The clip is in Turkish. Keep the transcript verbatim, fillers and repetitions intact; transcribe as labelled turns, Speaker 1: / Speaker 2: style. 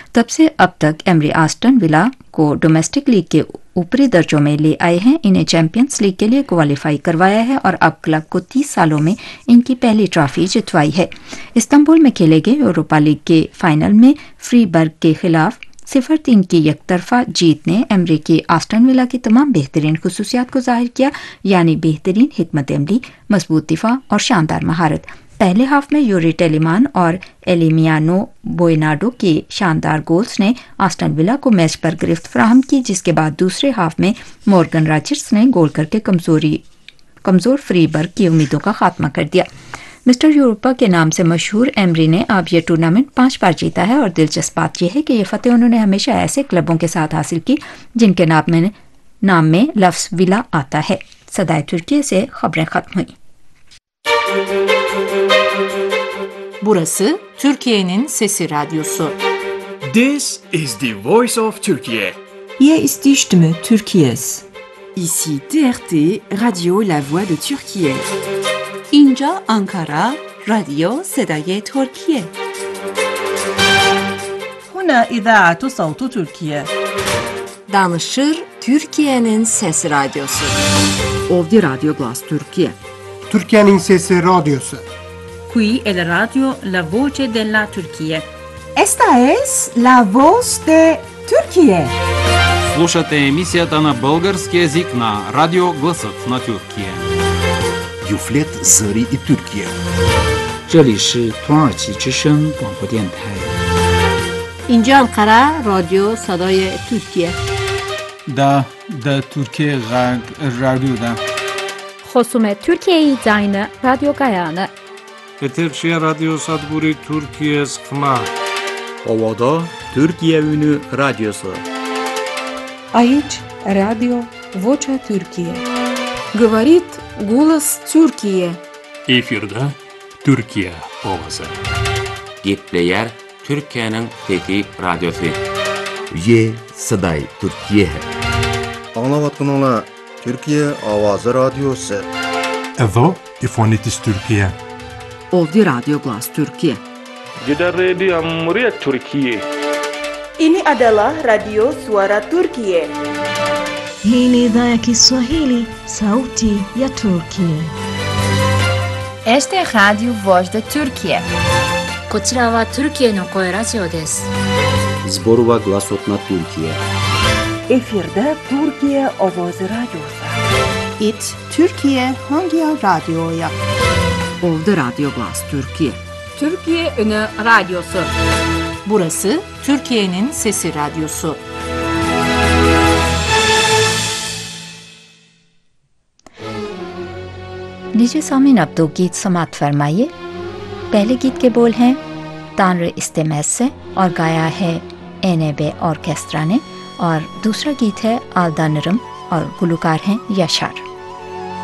Speaker 1: तब से अब तक एमरी आस्टन विला को डोमेस्टिक लीग के ऊपरी दर्जों में ले आए हैं, इन्हें चैंपियंस लीग के लिए क्वालिफाई करवाया है और अब क्लब को तीस सालों में इनकी पहली ट्रॉफी जितवाई है। इस्तांबुल में खेले गए यूरोपा लीग के फाइनल में फ्रीबर्ग के खिलाफ सिफर तीन की एकतरफा जीत ने एमरी की आस्टन विला की तमाम बेहतरीन खुसूसियात को जाहिर किया, यानी बेहतरीन हिकमत अमली, मजबूत दिफा और शानदार महारत। पहले हाफ में यूरी टेलीमान और एलिमियानो बोइनाडो के शानदार गोल्स ने आस्टन विला को मैच पर गिरफ्त फराहम की, जिसके बाद दूसरे हाफ में मॉर्गन रॉजर्स ने गोल करके कमजोरी कमजोर फ्रीबर्ग की उम्मीदों का खात्मा कर दिया। मिस्टर यूरोपा के नाम से मशहूर एमरी ने अब ये टूर्नामेंट पांच बार जीता है और दिलचस्प बात यह है कि यह फतेह उन्होंने हमेशा ऐसे क्लबों के साथ हासिल की जिनके नाम में नाम में लफ्ज विला आता है। सदाए तुर्की से खबरें खत्म हुई।
Speaker 2: Burası Türkiye'nin Sesi Radyosu.
Speaker 3: This is the voice of Turkey.
Speaker 4: Hier ist die Stimme Türkiye's.
Speaker 5: Ici T R T, Radio La Voix de Türkiye.
Speaker 6: اینجا آنکارا، رادیو صدای ترکیه.
Speaker 7: هنا إذاعة صوت تركيا.
Speaker 2: Danışır Türkiye'nin Sesi Radyosu.
Speaker 5: Ovdje Radio Glas Türkiye.
Speaker 8: Türkiye'nin Sesi Radyosu.
Speaker 7: Qui è la radio La Voce della Turchia.
Speaker 9: Esta es La Voz de Turquie.
Speaker 10: Слушате емисията на български език на Радио Гласът на Тюркия.
Speaker 11: Юфлет Зари и Türkiye.
Speaker 12: 这里是土耳其之声广播电台。
Speaker 13: اینجا انقره رادیو صدای ترکیه.
Speaker 14: دا دا ترکیه غرب رادیو دا.
Speaker 15: خصوم ترکیه زاین رادیو گایانه.
Speaker 16: Eterşehir Radyo Sadburi Türkiye Sıkma.
Speaker 17: Ovada Türkiye Ünü Radyosu.
Speaker 18: Aici Radio Vocea Türkiye.
Speaker 19: Говорит голос Türkiye.
Speaker 20: Efirde Türkiye Ovası.
Speaker 21: Gitleyer Türkiye'nin Fethi Radyosu.
Speaker 11: Ye Saday Türkiye hai.
Speaker 22: Anlavatkanlar Türkiye Avazı Radyosu.
Speaker 23: Evo İfonitis Türkiye.
Speaker 5: Ovdje Radio Glas Türkiye.
Speaker 16: Gidan Radio Muria Türkiye.
Speaker 24: Ini adalah Radio Suara Turkiye.
Speaker 25: Hii ni idhaa ya Kiswahili, sauti ya Turkiye.
Speaker 26: Este es Radio Voz de Turkiye.
Speaker 27: こちらはトルキエの声ラジオです。
Speaker 17: Zborova Glasotna Türkiye.
Speaker 9: Efirde Türkiye Avazı Radyosu.
Speaker 28: It Türkiye Hangi Radyo'ya?
Speaker 5: Ovdje Radio Glas Türkiye.
Speaker 2: Türkiye Ünü Radyosu. Burası Türkiye'nin Sesi Radyosu.
Speaker 1: लीजिए सामीन, अब दो गीत समाप्त फरमाइए। पहले गीत के बोल हैं तानरे इस्तेमैज से और गाया है एनेबे ऑर्केस्ट्रा ने, और दूसरा गीत है आलदा नरम और गुलकार हैं यशार।